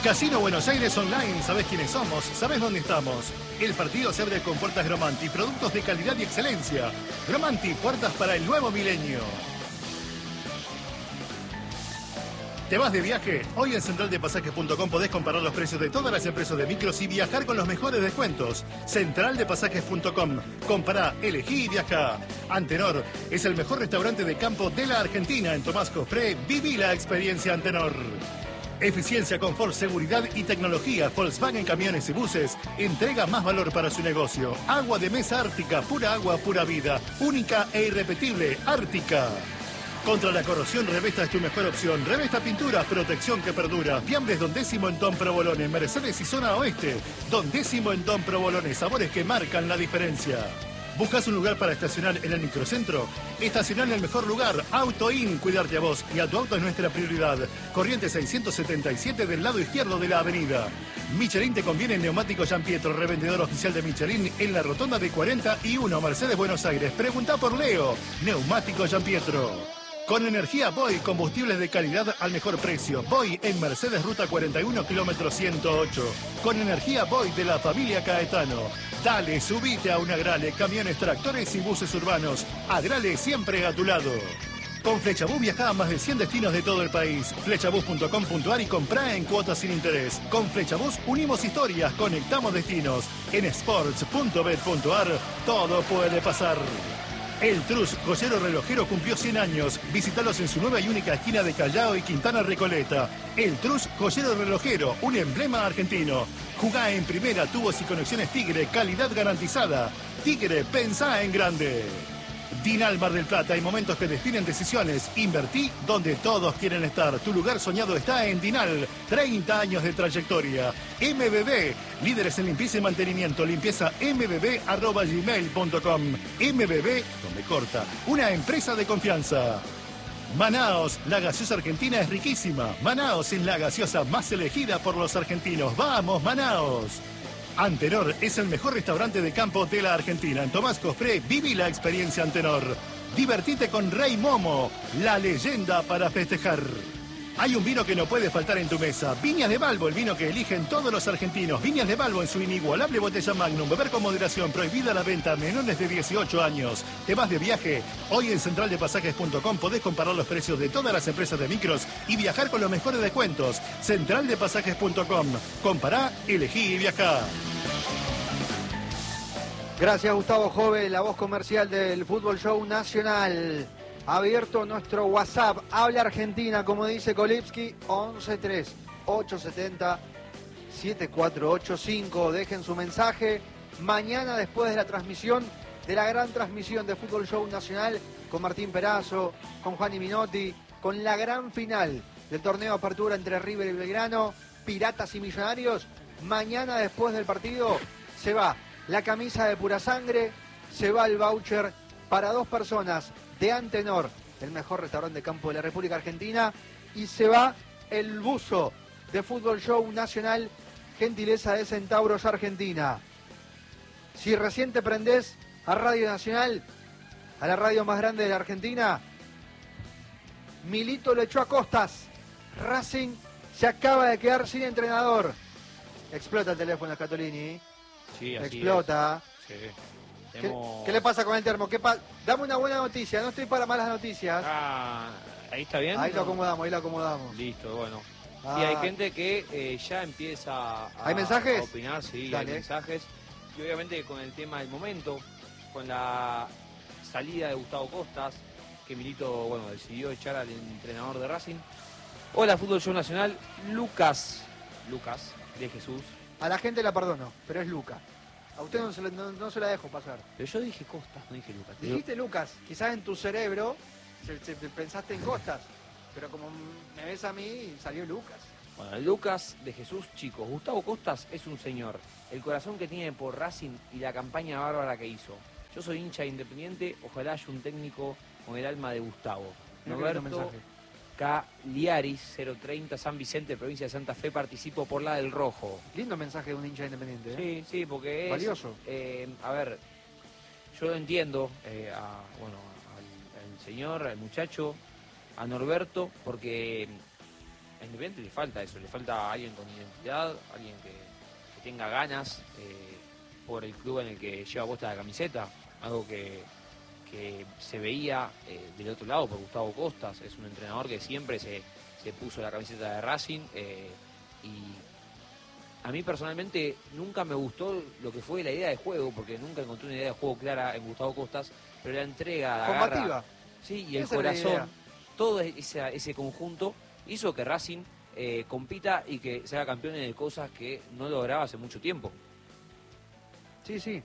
Casino Buenos Aires Online, ¿sabés quiénes somos? ¿Sabés dónde estamos? El partido se abre con puertas Gromanti, productos de calidad y excelencia. Gromanti, puertas para el nuevo milenio. ¿Te vas de viaje? Hoy en centraldepasajes.com podés comparar los precios de todas las empresas de micros y viajar con los mejores descuentos. Centraldepasajes.com. Compará, elegí y viajá. Antenor es el mejor restaurante de campo de la Argentina. En Tomás Cofré, viví la experiencia Antenor. Eficiencia, confort, seguridad y tecnología. Volkswagen Camiones y Buses entrega más valor para su negocio. Agua de mesa Ártica, pura agua, pura vida. Única e irrepetible, Ártica. Contra la corrosión, Revesta es tu mejor opción. Revesta Pinturas, protección que perdura. Fiambres Don Décimo en Don Provolone, Mercedes y Zona Oeste. Don Décimo en Don Provolone, sabores que marcan la diferencia. ¿Buscas un lugar para estacionar en el microcentro? Estacionar en el mejor lugar, Auto In, cuidarte a vos y a tu auto es nuestra prioridad. Corriente 677 del lado izquierdo de la avenida. Michelin te conviene en Neumático Giampietro, revendedor oficial de Michelin en la rotonda de 41, Mercedes, Buenos Aires. Pregunta por Leo, Neumático Giampietro. Con energía Boy, combustibles de calidad al mejor precio. Boy en Mercedes, ruta 41, kilómetro 108. Con energía Boy de la familia Caetano. Dale, subite a un Agrale, camiones, tractores y buses urbanos. Agrale siempre a tu lado. Con Flechabús viajá a más de 100 destinos de todo el país. Flechabús.com.ar y comprá en cuotas sin interés. Con Flechabús unimos historias, conectamos destinos. En sports.bet.ar todo puede pasar. El Trus, joyero relojero, cumplió 100 años. Visítalos en su nueva y única esquina de Callao y Quintana Recoleta. El Trus, joyero relojero, un emblema argentino. Jugá en primera, tubos y conexiones Tigre, calidad garantizada. Tigre, pensá en grande. Dinal Mar del Plata, hay momentos que definen decisiones. Invertí donde todos quieren estar. Tu lugar soñado está en Dinal. 30 años de trayectoria. MBB, líderes en limpieza y mantenimiento. Limpieza mbb@gmail.com. MBB, donde corta. Una empresa de confianza. Manaos, la gaseosa argentina es riquísima. Manaos es la gaseosa más elegida por los argentinos. ¡Vamos, Manaos! Antenor es el mejor restaurante de campo de la Argentina. En Tomás Cofré, viví la experiencia Antenor. Divertite con Rey Momo, la leyenda para festejar. Hay un vino que no puede faltar en tu mesa. Viñas de Balbo, el vino que eligen todos los argentinos. Viñas de Balbo en su inigualable botella Magnum. Beber con moderación, prohibida la venta a menores de 18 años. ¿Te vas de viaje? Hoy en centraldepasajes.com podés comparar los precios de todas las empresas de micros y viajar con los mejores descuentos. Centraldepasajes.com. Compará, elegí y viajá. Gracias, Gustavo Jove, la voz comercial del Fútbol Show Nacional. Abierto nuestro WhatsApp, habla Argentina, como dice Kolipsky, 11-3-870-7485. Dejen su mensaje. Mañana, después de la transmisión, de la gran transmisión de Fútbol Show Nacional, con Martín Perazo, con Juan Minotti, con la gran final del torneo de apertura entre River y Belgrano, Piratas y Millonarios. Mañana, después del partido, se va la camisa de Pura Sangre, se va el voucher para 2 personas de Antenor, el mejor restaurante de campo de la República Argentina, y se va el buzo de Fútbol Show Nacional, gentileza de Centauros Argentina. Si recién te prendés a Radio Nacional, a la radio más grande de la Argentina, Milito le echó a Costas. Racing se acaba de quedar sin entrenador. Explota el teléfono, Scatolini. Sí, así explota. Es. Sí. ¿Qué le pasa con el termo? Dame una buena noticia, no estoy para malas noticias. Ah, ¿ahí está bien? Ahí lo acomodamos. Listo, bueno. Sí, hay gente que ya empieza ¿Hay mensajes? A opinar, sí, Dale. hay mensajes. Y obviamente con el tema del momento, con la salida de Gustavo Costas, que Milito, bueno, decidió echar al entrenador de Racing. Hola, Fútbol Show Nacional, Lucas de Jesús. A la gente la perdono, pero es Lucas. A usted no se la dejo pasar. Pero yo dije Costas, no dije Lucas. Dijiste Lucas, quizás en tu cerebro pensaste en Costas, pero como me ves a mí, salió Lucas. Bueno, Lucas de Jesús, chicos, Gustavo Costas es un señor. El corazón que tiene por Racing y la campaña bárbara que hizo. Yo soy hincha de Independiente, ojalá haya un técnico con el alma de Gustavo. Roberto Caliaris, 030, San Vicente, provincia de Santa Fe, participo por la del Rojo. Lindo mensaje de un hincha Independiente, ¿eh? Sí, porque es... valioso. A ver, yo lo entiendo, al señor, al muchacho, a Norberto, porque A Independiente le falta eso, le falta alguien con identidad, alguien que tenga ganas por el club en el que lleva puesta la camiseta, algo que se veía del otro lado por Gustavo Costas. Es un entrenador que siempre se puso la camiseta de Racing y a mí personalmente nunca me gustó lo que fue la idea de juego, porque nunca encontré una idea de juego clara en Gustavo Costas, pero la entrega, la combativa. garra, sí, y el Esa es la idea. corazón, todo ese conjunto hizo que Racing compita y que sea campeón de cosas que no lograba hace mucho tiempo. Sí.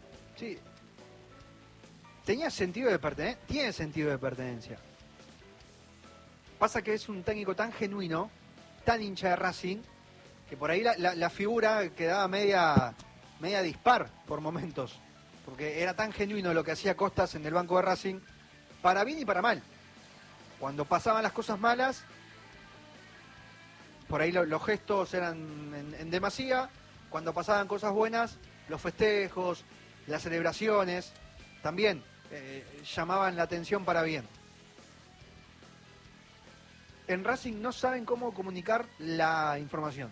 Tenía sentido de pertenencia, tiene sentido de pertenencia. Pasa que es un técnico tan genuino, tan hincha de Racing, que por ahí la figura quedaba media dispar por momentos, porque era tan genuino lo que hacía Costas en el banco de Racing, para bien y para mal. Cuando pasaban las cosas malas, por ahí los gestos eran en demasía. Cuando pasaban cosas buenas, los festejos, las celebraciones, también llamaban la atención para bien. En Racing no saben cómo comunicar la información.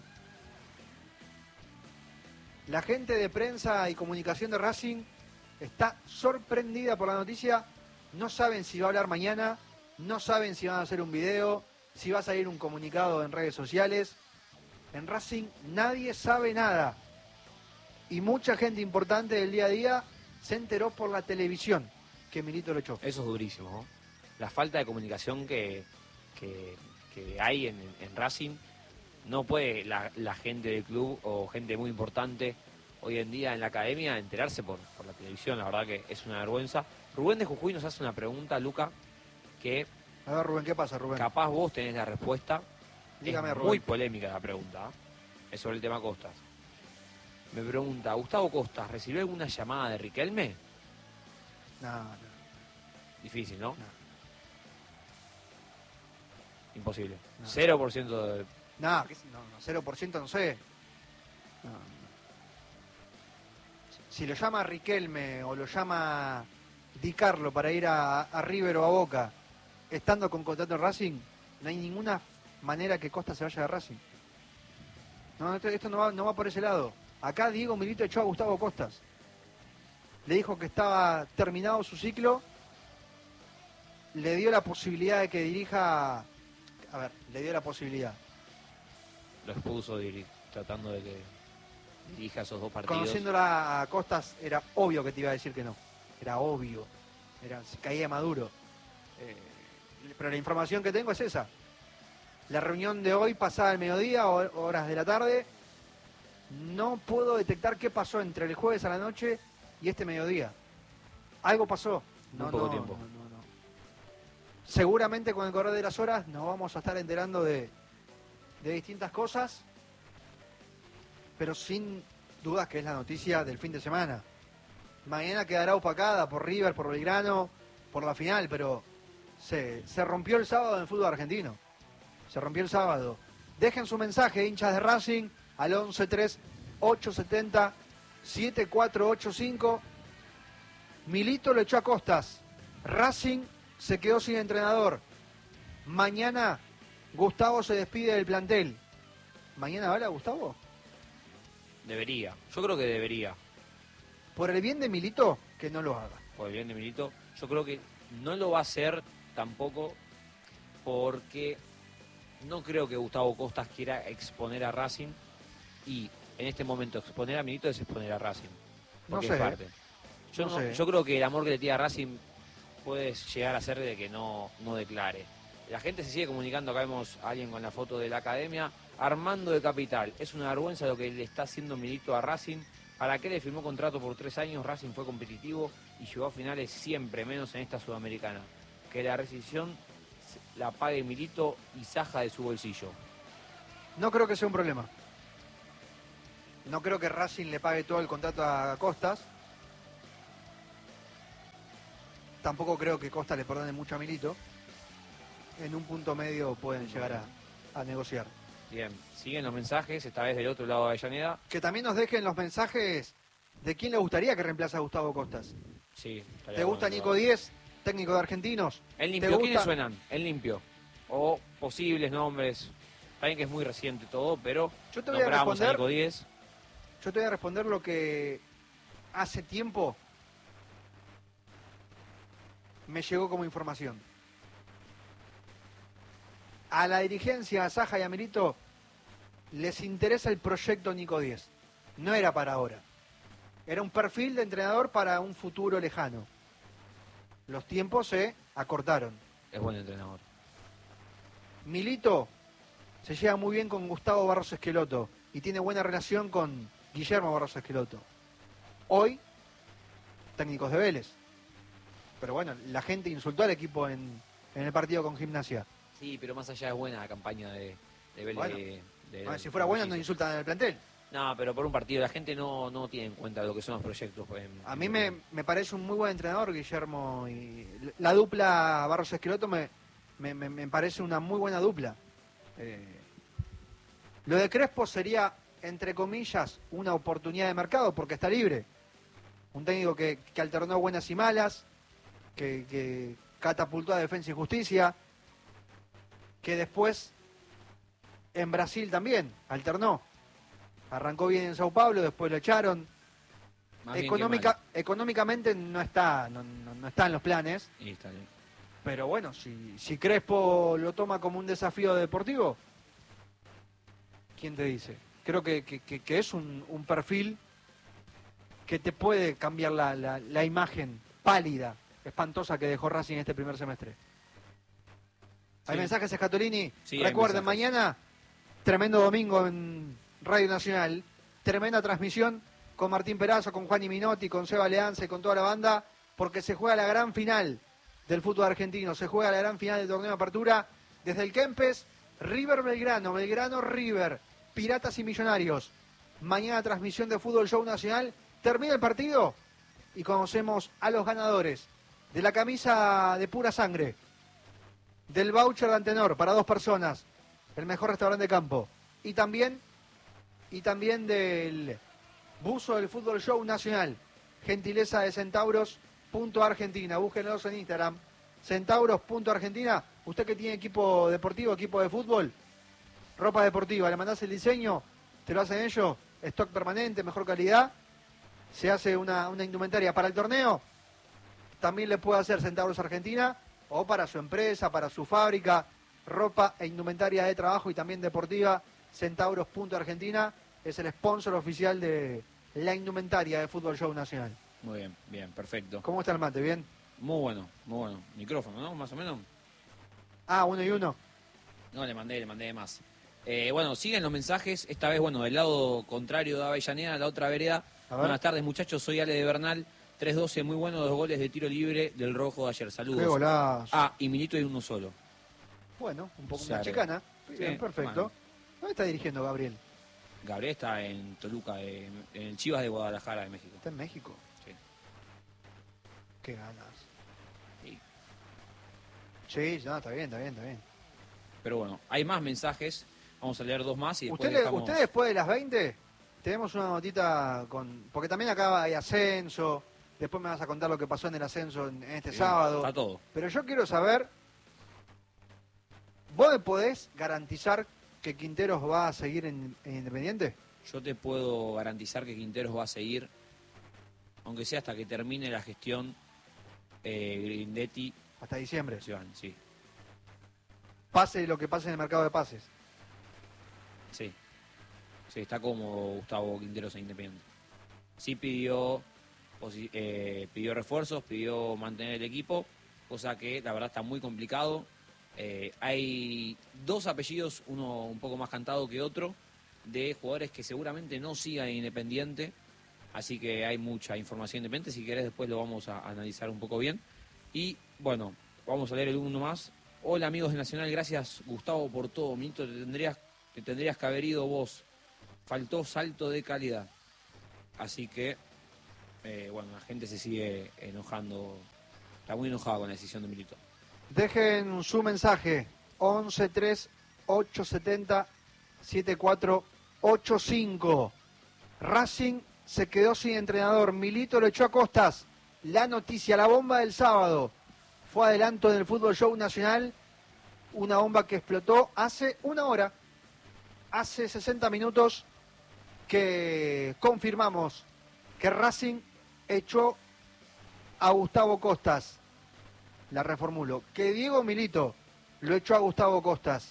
La gente de prensa y comunicación de Racing está sorprendida por la noticia. No saben si va a hablar mañana, no saben si van a hacer un video, si va a salir un comunicado en redes sociales. En Racing nadie sabe nada. Y mucha gente importante del día a día se enteró por la televisión que Milito lo echó. Eso es durísimo, ¿no? La falta de comunicación que hay en Racing. No puede la gente del club o gente muy importante hoy en día en la academia enterarse por la televisión. La verdad que es una vergüenza. Rubén de Jujuy nos hace una pregunta, Luca, que A ver, Rubén, ¿qué pasa, Rubén? capaz vos tenés la respuesta. Dígame, es Rubén. muy polémica la pregunta, ¿eh? Es sobre el tema Costas. Me pregunta, ¿Gustavo Costas recibió alguna llamada de Riquelme? No. Difícil, ¿no? No. Imposible. No. 0% de... No, 0% no sé. No. Si lo llama Riquelme o lo llama Di Carlo para ir a River o a Boca, estando con contrato en Racing, no hay ninguna manera que Costa se vaya de Racing. No, esto no va por ese lado. Acá Diego Milito echó a Gustavo Costas. Le dijo que estaba terminado su ciclo. Le dio la posibilidad de que dirija... A ver, le dio la posibilidad. Lo expuso tratando de que dirija esos dos partidos. Conociéndola a Costas, era obvio que te iba a decir que no. Era obvio. Se caía Maduro. Pero la información que tengo es esa. La reunión de hoy, pasada el mediodía, horas de la tarde, no puedo detectar qué pasó entre el jueves a la noche y este mediodía. Algo pasó. Muy poco tiempo. No. Seguramente con el correr de las horas nos vamos a estar enterando de distintas cosas, pero sin dudas que es la noticia del fin de semana. Mañana quedará opacada por River, por Belgrano, por la final, pero se rompió el sábado en el fútbol argentino. Se rompió el sábado. Dejen su mensaje, hinchas de Racing, al 11-3-870-7485. Milito lo echó a Costas. Racing se quedó sin entrenador. Mañana Gustavo se despide del plantel. ¿Mañana vale a Gustavo? Debería. Yo creo que debería. Por el bien de Milito, que no lo haga. Por el bien de Milito. Yo creo que no lo va a hacer tampoco porque no creo que Gustavo Costas quiera exponer a Racing y en este momento exponer a Milito es exponer a Racing. No Porque sé. es parte. No sé. Yo creo que el amor que le tiene a Racing puede llegar a ser de que no declare. La gente se sigue comunicando, acá vemos a alguien con la foto de la academia, Armando de Capital. Es una vergüenza lo que le está haciendo Milito a Racing. ¿Para qué le firmó contrato por 3 años? Racing fue competitivo y llegó a finales siempre, menos en esta sudamericana. Que la rescisión la pague Milito y saja de su bolsillo. No creo que sea un problema. No creo que Racing le pague todo el contrato a Costas. Tampoco creo que Costa le perdone mucho a Milito. En un punto medio pueden llegar a negociar. Bien, siguen los mensajes, esta vez del otro lado de Avellaneda. Que también nos dejen los mensajes de quién le gustaría que reemplace a Gustavo Costas. Sí, ¿Te gusta Nico Díez, técnico de Argentinos? El limpio, ¿quiénes suenan? El limpio. O posibles nombres. También que es muy reciente todo, pero Yo te voy a nombramos responder. Nico Díez. Yo te voy a responder lo que hace tiempo me llegó como información. A la dirigencia, a Saja y a Milito, les interesa el proyecto Nico Díez. No era para ahora. Era un perfil de entrenador para un futuro lejano. Los tiempos se acortaron. Es buen entrenador. Milito se lleva muy bien con Gustavo Barros Esqueloto y tiene buena relación con Guillermo Barros Esqueloto. Hoy, técnicos de Vélez. Pero bueno, la gente insultó al equipo en el partido con Gimnasia. Sí, pero más allá es buena la campaña de Vélez. Bueno, de si fuera buena no Mujica. insultan en el plantel. No, pero por un partido la gente no tiene en cuenta lo que son los proyectos. A mí me parece un muy buen entrenador, Guillermo. Y la dupla Barros Esqueloto me parece una muy buena dupla. Lo de Crespo sería, entre comillas, una oportunidad de mercado porque está libre. Un técnico que alternó buenas y malas, que catapultó a Defensa y Justicia, que después en Brasil también alternó. Arrancó bien en Sao Paulo, después lo echaron. Económicamente no está en los planes. Y está bien. Pero bueno, si Crespo lo toma como un desafío deportivo, ¿quién te dice? Creo que es un perfil que te puede cambiar la imagen pálida, espantosa que dejó Racing este primer semestre. ¿Hay Sí. mensajes, Scatolini? Sí, hay Recuerden, mensajes. mañana, tremendo domingo en Radio Nacional, tremenda transmisión con Martín Perazo, con Juan Minotti, con Seba Leanza y con toda la banda, porque se juega la gran final del fútbol argentino, se juega la gran final del torneo de apertura desde el Kempes, River Belgrano, Belgrano River, Piratas y Millonarios. Mañana transmisión de Fútbol Show Nacional, termina el partido y conocemos a los ganadores de la camisa de pura sangre, del voucher de Antenor para 2 personas, el mejor restaurante de campo, y también del buzo del Fútbol Show Nacional, gentileza de Centauros.Argentina. Búsquenlos en Instagram, Centauros.Argentina. Usted que tiene equipo deportivo, equipo de fútbol, ropa deportiva, le mandás el diseño, te lo hacen ellos, stock permanente, mejor calidad, se hace una indumentaria para el torneo, también le puede hacer Centauros Argentina, o para su empresa, para su fábrica, ropa e indumentaria de trabajo y también deportiva. Centauros.Argentina es el sponsor oficial de la indumentaria de Fútbol Show Nacional. Muy bien, perfecto. ¿Cómo está el mate? ¿Bien? Muy bueno. Micrófono, ¿no? Más o menos. Ah, 1-1. No, le mandé de más. Bueno, siguen los mensajes. Esta vez, del lado contrario de Avellaneda, la otra vereda. A ver. Buenas tardes, muchachos. Soy Ale de Bernal. 3-12, muy buenos 2 goles de tiro libre del rojo de ayer. Saludos. Qué golazo. Ah, y Milito y uno solo. Bueno, un poco Claro. una chicana. Bien, Sí, perfecto. bueno. ¿Dónde está dirigiendo Gabriel? Gabriel está en Toluca, en el Chivas de Guadalajara, de México. Está en México. Sí. Qué ganas. Sí. Sí, no, está bien. Pero bueno, hay más mensajes. Vamos a leer 2 más y después ¿Usted después de las 20 tenemos una notita porque también acá hay ascenso, después me vas a contar lo que pasó en el ascenso en este sábado. Está todo. Pero yo quiero saber, ¿vos me podés garantizar que Quinteros va a seguir en Independiente? Yo te puedo garantizar que Quinteros va a seguir, aunque sea hasta que termine la gestión Grindetti. Hasta diciembre. Sí, Pase lo que pase en el mercado de pases. sí. Sí, está como Gustavo Quinteros en Independiente. Sí pidió refuerzos, pidió mantener el equipo, cosa que la verdad está muy complicado. Hay 2 apellidos, uno un poco más cantado que otro, de jugadores que seguramente no sigan en Independiente, así que hay mucha información independiente. Si querés después lo vamos a analizar un poco bien. Y bueno, vamos a leer el uno más. Hola amigos de Nacional, gracias Gustavo por todo. Milito, te tendrías que haber ido vos. Faltó salto de calidad. Así que, la gente se sigue enojando. Está muy enojada con la decisión de Milito. Dejen su mensaje 11-3-870-7485. Racing se quedó sin entrenador. Milito lo echó a costas. La noticia, la bomba del sábado. Fue adelanto en el Fútbol Show Nacional. Una bomba que explotó hace 1 hora. Hace 60 minutos que confirmamos que Racing echó a Gustavo Costas. La reformulo. Que Diego Milito lo echó a Gustavo Costas.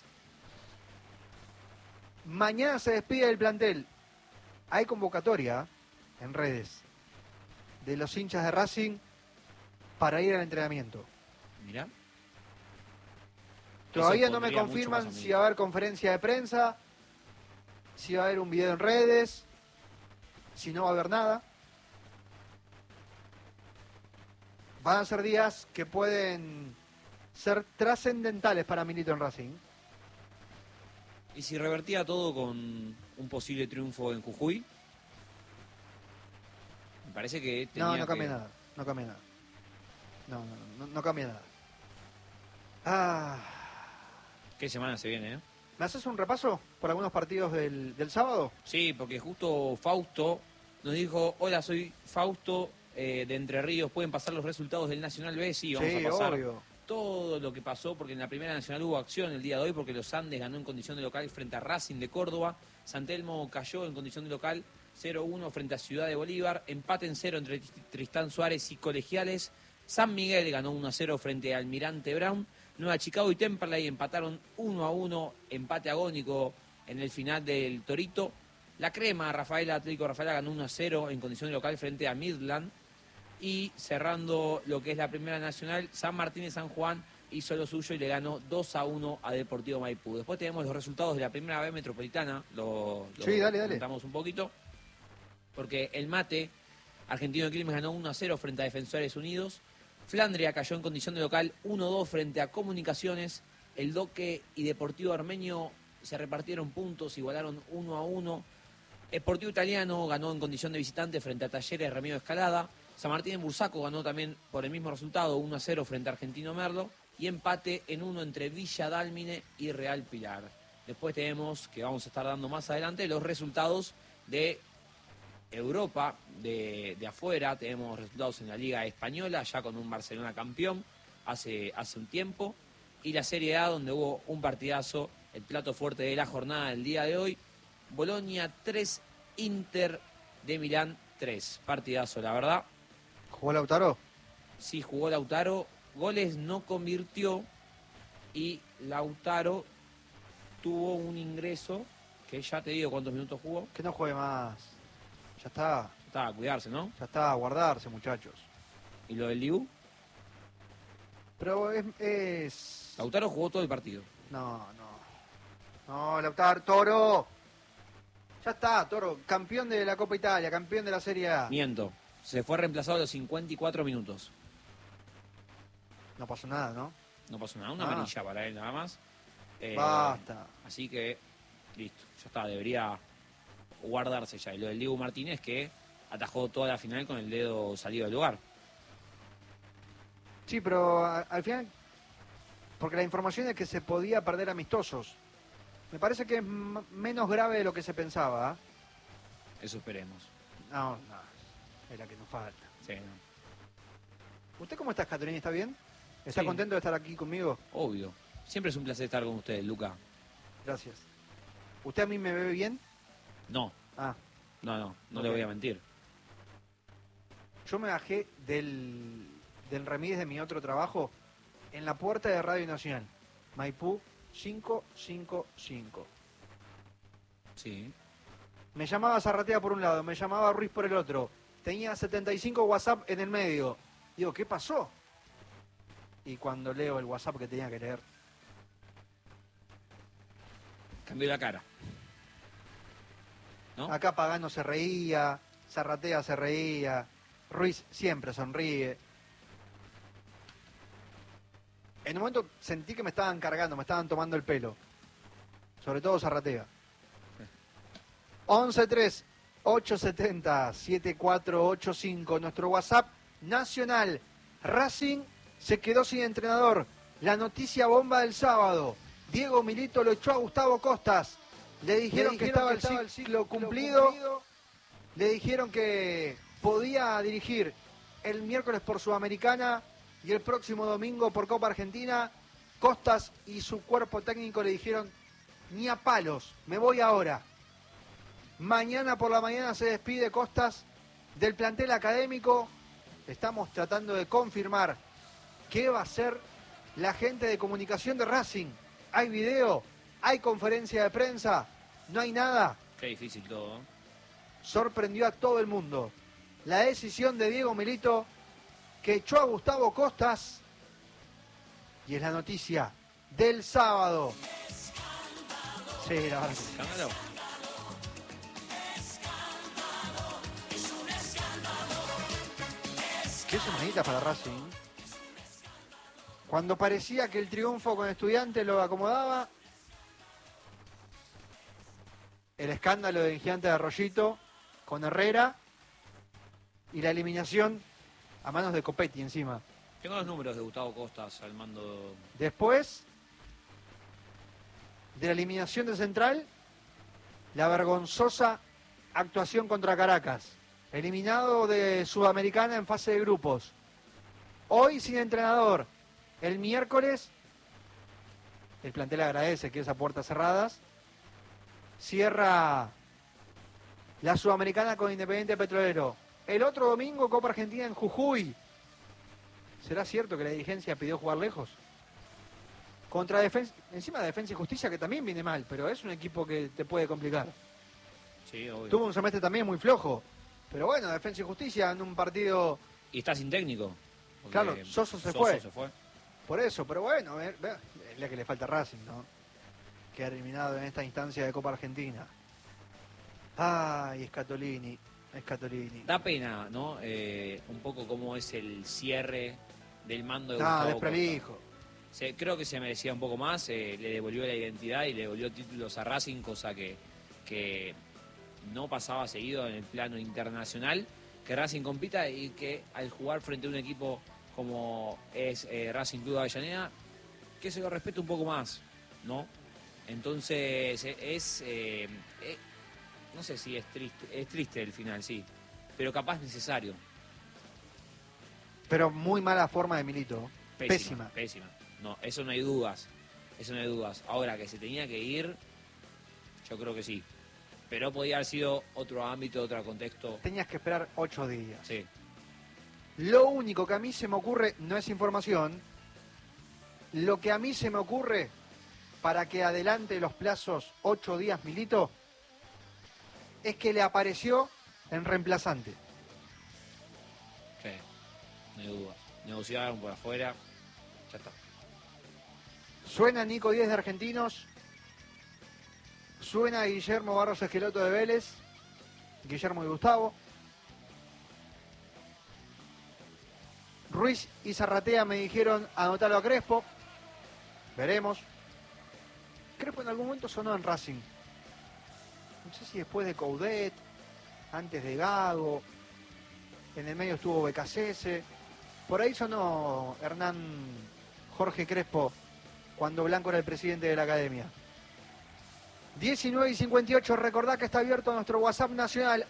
Mañana se despide del plantel. Hay convocatoria en redes de los hinchas de Racing para ir al entrenamiento. Mirá. Todavía Eso no me pondría confirman mucho más a si va a haber conferencia de prensa, si va a haber un video en redes, si no va a haber nada. Van a ser días que pueden ser trascendentales para Milito en Racing. ¿Y si revertía todo con un posible triunfo en Jujuy? Me parece que tenía No cambia que... nada, no cambia nada. No cambia nada. Ah, ¿Qué semana se viene, eh? ¿me haces un repaso por algunos partidos del sábado? Sí, porque justo Fausto nos dijo, hola, soy Fausto de Entre Ríos, ¿pueden pasar los resultados del Nacional B? Sí, vamos a pasar obvio. todo lo que pasó, porque en la Primera Nacional hubo acción el día de hoy, porque los Andes ganó en condición de local frente a Racing de Córdoba, San Telmo cayó en condición de local 0-1 frente a Ciudad de Bolívar, empate en 0 entre Tristán Suárez y Colegiales, San Miguel ganó 1-0 frente a Almirante Brown, Nueva Chicago y Temperley empataron 1-1, empate agónico en el final del Torito. La Crema, Atlético Rafaela ganó 1-0 en condición de local frente a Midland. Y cerrando lo que es la Primera Nacional, San Martín de San Juan hizo lo suyo y le ganó 2-1 a Deportivo Maipú. Después tenemos los resultados de la Primera B Metropolitana, Sí, dale. comentamos un poquito, porque el Mate, Argentino de Quilmes, ganó 1-0 frente a Defensores Unidos. Flandria cayó en condición de local 1-2 frente a Comunicaciones. El Doque y Deportivo Armenio se repartieron puntos, igualaron 1-1. Sportivo Italiano ganó en condición de visitante frente a Talleres Remedios Escalada. San Martín en Bursaco ganó también por el mismo resultado, 1-0 frente a Argentino Merlo. Y empate en 1 entre Villa Dálmine y Real Pilar. Después tenemos, que vamos a estar dando más adelante, los resultados de Europa, de afuera. Tenemos resultados en la Liga Española, ya con un Barcelona campeón hace un tiempo. Y la Serie A, donde hubo un partidazo, el plato fuerte de la jornada del día de hoy. Bolonia 3, Inter de Milán 3. Partidazo, la verdad. ¿Jugó Lautaro? Sí, jugó Lautaro. Goles no convirtió. Y Lautaro tuvo un ingreso que ya te digo cuántos minutos jugó. Que no juegue más. Ya está. Estaba a cuidarse, ¿no? Ya está, a guardarse, muchachos. ¿Y lo del Dibu? Pero es... Lautaro jugó todo el partido. No, Lautaro, Toro. Ya está, Toro, campeón de la Copa Italia, campeón de la Serie A. Miento. Se fue reemplazado a los 54 minutos. No pasó nada, ¿no? No pasó nada. Una amarilla para él nada más. Basta. Así que, listo. Ya está, debería guardarse ya. Y lo del Dibu Martínez, que atajó toda la final con el dedo salido del lugar. Sí, pero al final, porque la información es que se podía perder amistosos. Me parece que es menos grave de lo que se pensaba. ¿Eh? Eso esperemos. No, es la que nos falta. Sí, no. ¿Usted cómo está, Catherine? ¿Está bien? ¿Está Sí. contento de estar aquí conmigo? Obvio. Siempre es un placer estar con ustedes, Luca. Gracias. ¿Usted a mí me ve bien? No, Ah, no Ok. le voy a mentir. yo me bajé del remis de mi otro trabajo en la puerta de Radio Nacional. Maipú 555. Sí. Me llamaba Zarratea por un lado, me llamaba Ruiz por el otro. Tenía 75 WhatsApp en el medio. Digo, ¿qué pasó? Y cuando leo el WhatsApp que tenía que leer, Cambió la cara. ¿No? acá Pagano se reía, Zarratea se reía, Ruiz siempre sonríe. En un momento sentí que me estaban cargando, me estaban tomando el pelo. Sobre todo Zarratea. 11-3-870-7485, nuestro WhatsApp nacional. Racing se quedó sin entrenador. La noticia bomba del sábado. Diego Milito lo echó a Gustavo Costas. Le dijeron que estaba el ciclo cumplido. Le dijeron que podía dirigir el miércoles por Sudamericana y el próximo domingo por Copa Argentina. Costas y su cuerpo técnico le dijeron ni a palos, me voy ahora. Mañana por la mañana se despide Costas del plantel académico. Estamos tratando de confirmar qué va a hacer la gente de comunicación de Racing. ¿Hay video? ¿Hay conferencia de prensa? ¿No hay nada? Qué difícil todo, ¿eh? Sorprendió a todo el mundo la decisión de Diego Milito, que echó a Gustavo Costas, y es la noticia del sábado. Sí, la verdad. Escándalo. Qué semanita para Racing. Cuando parecía que el triunfo con Estudiantes lo acomodaba, el escándalo del Gigante de Arroyito con Herrera y la eliminación a manos de Copetti encima. Tengo los números de Gustavo Costas al mando. Después de la eliminación de Central, la vergonzosa actuación contra Caracas, eliminado de Sudamericana en fase de grupos. Hoy sin entrenador. El miércoles, el plantel agradece que es a puertas cerradas, cierra la Sudamericana con Independiente Petrolero. El otro domingo, Copa Argentina en Jujuy. ¿Será cierto que la dirigencia pidió jugar lejos? Contra Defensa, encima de Defensa y Justicia, que también viene mal, pero es un equipo que te puede complicar. Sí, obvio. Tuvo un semestre también muy flojo, pero bueno, Defensa y Justicia en un partido... Y está sin técnico. Claro, Soso se fue. Se fue. Por eso, pero bueno, es la que le falta a Racing, ¿no? Queda eliminado en esta instancia de Copa Argentina. Ay, Scatolini. Da pena, ¿no? Un poco cómo es el cierre del mando de Gustavo desprolijo. Costas. Creo que se merecía un poco más, le devolvió la identidad y le devolvió títulos a Racing, cosa que no pasaba seguido en el plano internacional, que Racing compita y que al jugar frente a un equipo como es Racing Club de Avellaneda, que se lo respete un poco más, ¿no? Entonces no sé si es triste el final, sí, pero capaz necesario. Pero muy mala forma de Milito. Pésima. No, eso no hay dudas. Ahora, que se tenía que ir, yo creo que sí. Pero podía haber sido otro ámbito, otro contexto. Tenías que esperar 8 días. Sí. Lo único que a mí se me ocurre, no es información, lo que a mí se me ocurre para que adelante los plazos 8 días Milito, es que le apareció en reemplazante. Sí, no hay dudas. Negociaron por afuera, ya está. Suena Nico Díez de Argentinos, suena Guillermo Barros Esqueloto de Vélez, Guillermo y Gustavo. Ruiz y Zarratea me dijeron anotarlo a Crespo. Veremos. Crespo en algún momento sonó en Racing. No sé si después de Coudet, antes de Gago, en el medio estuvo Becasese. Por ahí sonó Hernán Jorge Crespo cuando Blanco era el presidente de la academia. 19:58, recordá que está abierto nuestro WhatsApp nacional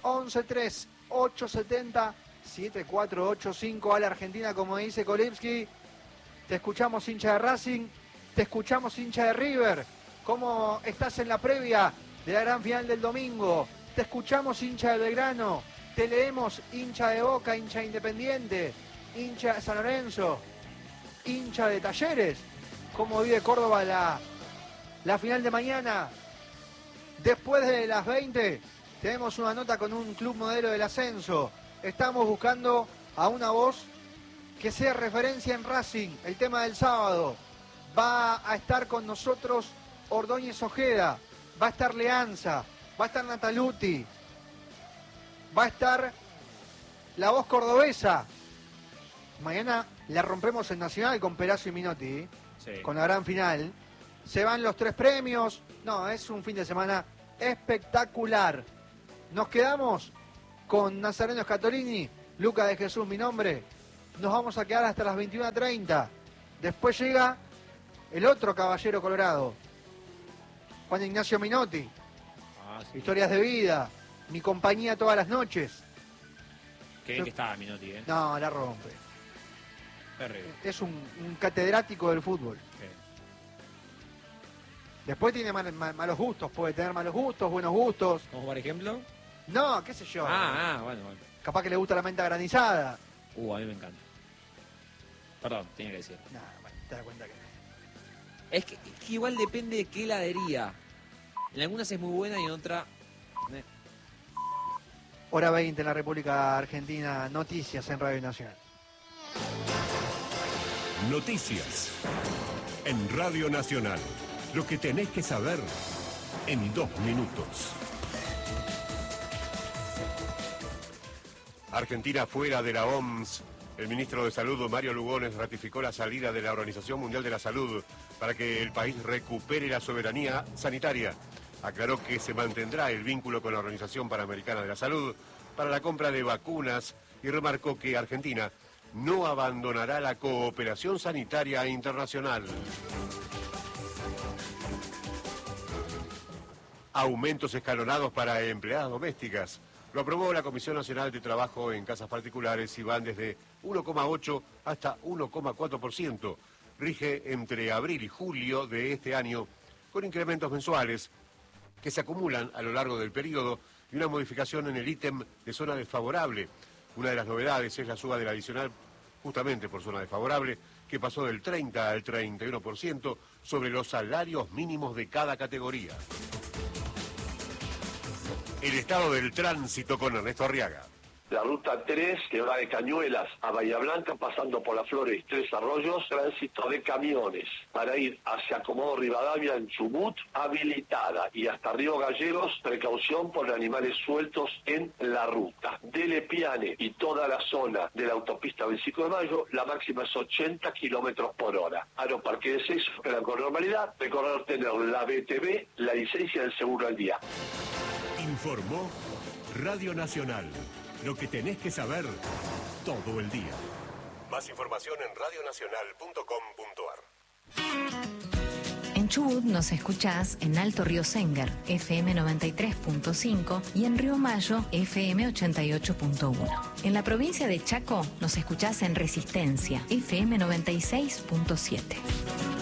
1138707485 a la Argentina, como dice Kolipski. Te escuchamos, hincha de Racing, te escuchamos, hincha de River. ¿Cómo estás en la previa de la gran final del domingo? Te escuchamos, hincha de Belgrano, te leemos, hincha de Boca, hincha de Independiente, hincha de San Lorenzo, hincha de Talleres. ¿Cómo vive Córdoba la final de mañana? Después de las 20 tenemos una nota con un club modelo del ascenso. Estamos buscando a una voz que sea referencia en Racing. El tema del sábado. Va a estar con nosotros Ordóñez Ojeda, va a estar Leanza, va a estar Nataluti, va a estar la voz cordobesa. Mañana la rompemos en Nacional con Perazo y Minotti, Sí. con la gran final. Se van los 3 premios. No, es un fin de semana espectacular. Nos quedamos con Nazareno Scatolini, Luca de Jesús, mi nombre. Nos vamos a quedar hasta las 21:30. Después llega el otro caballero colorado, Juan Ignacio Minotti. Sí. Historias de vida, mi compañía todas las noches. Qué bien que estaba Minotti, ¿eh? No, la rompe. Terrible. Es un catedrático del fútbol. Sí. Después tiene malos gustos, puede tener malos gustos, buenos gustos. ¿Como por ejemplo? No, qué sé yo. Bueno. Capaz que le gusta la menta granizada. A mí me encanta. Perdón, tenía que decir. No, bueno, te das cuenta que... Es que igual depende de qué heladería. En algunas es muy buena y en otra... Hora 20 en la República Argentina, noticias en Radio Nacional. Noticias en Radio Nacional. Lo que tenés que saber en 2 minutos. Argentina fuera de la OMS. El ministro de Salud, Mario Lugones, ratificó la salida de la Organización Mundial de la Salud para que el país recupere la soberanía sanitaria. Aclaró que se mantendrá el vínculo con la Organización Panamericana de la Salud para la compra de vacunas y remarcó que Argentina no abandonará la cooperación sanitaria internacional. Aumentos escalonados para empleadas domésticas. Lo aprobó la Comisión Nacional de Trabajo en Casas Particulares y van desde 1,8 hasta 1,4%. Rige entre abril y julio de este año, con incrementos mensuales que se acumulan a lo largo del periodo y una modificación en el ítem de zona desfavorable. Una de las novedades es la suba del adicional justamente por zona desfavorable, que pasó del 30 al 31% sobre los salarios mínimos de cada categoría. El estado del tránsito con Ernesto Arriaga. La ruta 3, que va de Cañuelas a Bahía Blanca, pasando por Las Flores y Tres Arroyos, tránsito de camiones para ir hacia Comodoro Rivadavia en Chubut, habilitada, y hasta Río Gallegos, precaución por animales sueltos en la ruta. De Lepiane y toda la zona de la autopista 25 de Mayo, la máxima es 80 kilómetros por hora. Aeroparque de Seiza operan con normalidad, recorrer tener la BTV, la licencia del seguro al día. Informó Radio Nacional. Lo que tenés que saber todo el día. Más información en radionacional.com.ar. En Chubut nos escuchás en Alto Río Sengar, FM 93.5 y en Río Mayo, FM 88.1. En la provincia de Chaco nos escuchás en Resistencia, FM 96.7.